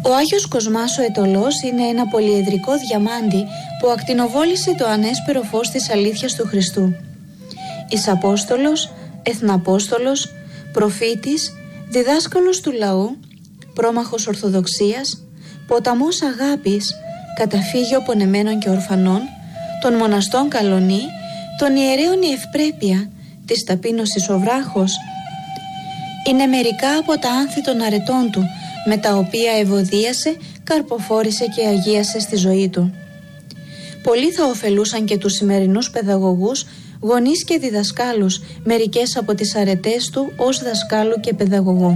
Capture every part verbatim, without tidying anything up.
Ο Άγιος Κοσμάς ο Αιτωλός είναι ένα πολυεδρικό διαμάντι που ακτινοβόλησε το ανέσπερο φως της αλήθειας του Χριστού. Εις Απόστολος, Εθναπόστολος, προφήτης, διδάσκαλος του λαού, πρόμαχος Ορθοδοξίας, ποταμός αγάπης, καταφύγιο πονεμένων και ορφανών, των μοναστών καλονή, των ιερέων η ευπρέπεια, της ταπείνωσης ο βράχος. Είναι μερικά από τα άνθη των αρετών του, με τα οποία ευωδίασε, καρποφόρησε και αγίασε στη ζωή του. Πολλοί θα ωφελούσαν και τους σημερινούς παιδαγωγούς, γονείς και διδασκάλους, μερικές από τις αρετές του ως δασκάλου και παιδαγωγού.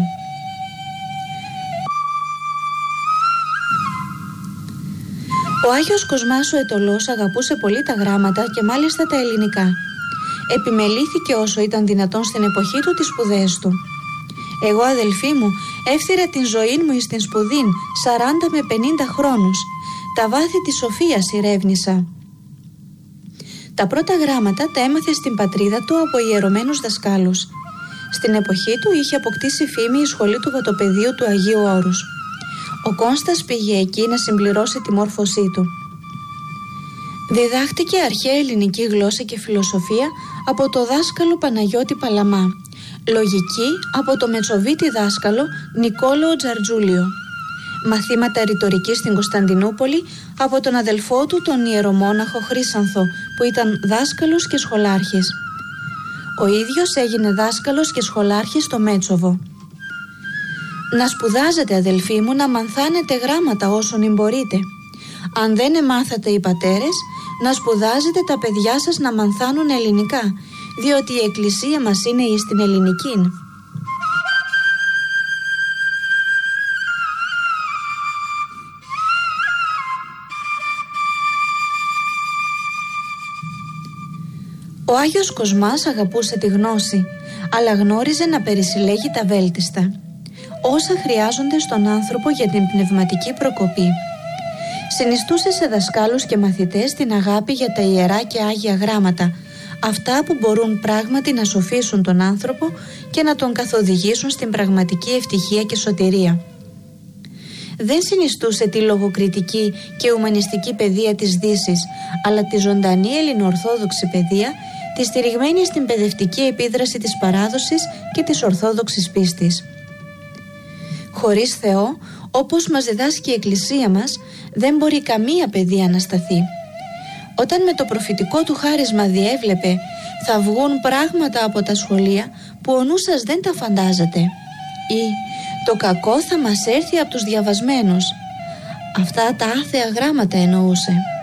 Ο Άγιος Κοσμάς ο Αιτωλός αγαπούσε πολύ τα γράμματα και μάλιστα τα ελληνικά. Επιμελήθηκε όσο ήταν δυνατόν στην εποχή του τις σπουδές του. Εγώ, αδελφοί μου, έφθυρα την ζωή μου εις την σπουδήν σαράντα με πενήντα χρόνους. Τα βάθη της σοφίας ερεύνησα. Τα πρώτα γράμματα τα έμαθε στην πατρίδα του από ιερωμένους δασκάλους. Στην εποχή του είχε αποκτήσει φήμη η σχολή του Βατοπεδίου του Αγίου Όρους. Ο Κόνστας πήγε εκεί να συμπληρώσει τη μόρφωσή του. Διδάχτηκε αρχαία ελληνική γλώσσα και φιλοσοφία από το δάσκαλο Παναγιώτη Παλαμά. Λογική από το μετσοβίτη δάσκαλο Νικόλαο Τζαρτζούλιο. Μαθήματα ρητορικής στην Κωνσταντινούπολη από τον αδελφό του τον ιερομόναχο Χρύσανθο, που ήταν δάσκαλος και σχολάρχης. Ο ίδιος έγινε δάσκαλος και σχολάρχης στο Μέτσοβο. Να σπουδάζετε, αδελφοί μου, να μανθάνετε γράμματα όσον μπορείτε. Αν δεν εμάθατε οι πατέρες, να σπουδάζετε τα παιδιά σας να μανθάνουν ελληνικά, διότι η εκκλησία μας είναι εις την ελληνική. Ο Άγιος Κοσμάς αγαπούσε τη γνώση, αλλά γνώριζε να περισυλλέγει τα βέλτιστα, όσα χρειάζονται στον άνθρωπο για την πνευματική προκοπή. Συνιστούσε σε δασκάλους και μαθητές την αγάπη για τα ιερά και άγια γράμματα, αυτά που μπορούν πράγματι να σοφίσουν τον άνθρωπο και να τον καθοδηγήσουν στην πραγματική ευτυχία και σωτηρία. Δεν συνιστούσε τη λογοκριτική και ουμανιστική παιδεία της Δύσης, αλλά τη ζωντανή ελληνοορθόδοξη παιδεία, τη στηριγμένη στην παιδευτική επίδραση της παράδοσης και της ορθόδοξης πίστης. Χωρίς Θεό, όπως μας διδάσκει η Εκκλησία μας, δεν μπορεί καμία παιδεία να σταθεί. Όταν με το προφητικό του χάρισμα διέβλεπε, θα βγουν πράγματα από τα σχολεία που ο νους σας δεν τα φαντάζεται, ή το κακό θα μας έρθει από τους διαβασμένους. Αυτά τα άθεα γράμματα εννοούσε.